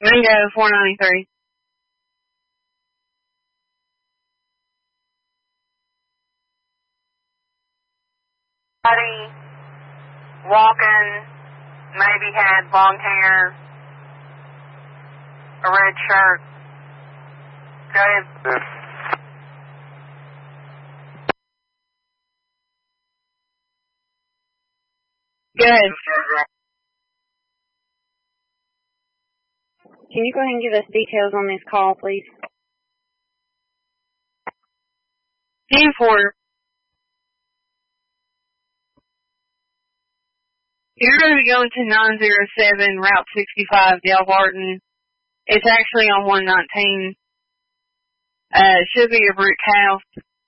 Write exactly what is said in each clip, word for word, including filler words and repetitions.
Mango, four ninety-three. Somebody walking, maybe had long hair, a red shirt. Go ahead. Go ahead. Can you go ahead and give us details on this call, please? ten four. You're going to be going to nine oh seven, Route sixty-five, Delbarton. It's actually on one nineteen. Uh, it should be a brick house.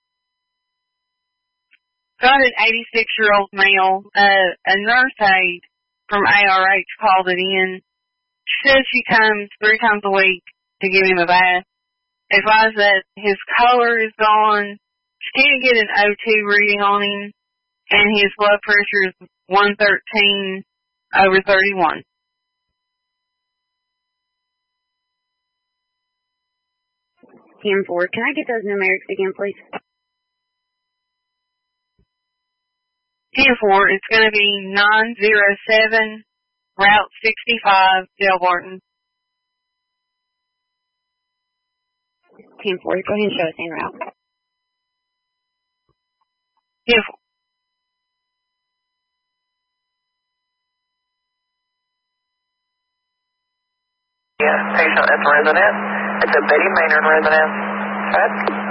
Got an eighty-six-year-old male. Uh, a nurse aide from A R H called it in. She says she comes three times a week to give him a bath. Advised that his color is gone. She can't get an O two reading on him. And his blood pressure is one thirteen over thirty-one. ten four. Can I get those numerics again, please? ten four. It's going to be nine oh seven, Route sixty-five, Delbarton. ten four. Go ahead and show us en route. ten four. Yeah, patient is a resident. It's a Betty Maynard residence. Check.